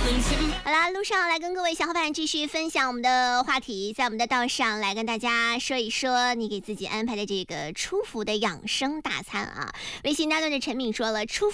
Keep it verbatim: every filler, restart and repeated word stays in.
好啦，路上来跟各位小伙伴继续分享我们的话题，在我们的道上来跟大家说一说你给自己安排的这个初伏的养生大餐啊。微信大段的陈敏说了，初